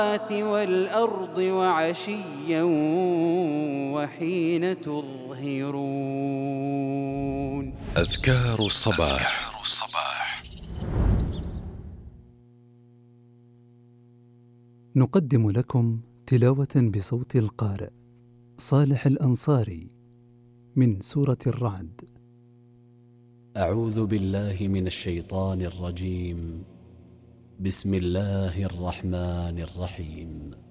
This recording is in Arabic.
والأرض وعشيا وحين تظهرون. أذكار الصباح. نقدم لكم تلاوة بصوت القارئ صالح الأنصاري من سورة الرعد. أعوذ بالله من الشيطان الرجيم. بسم الله الرحمن الرحيم.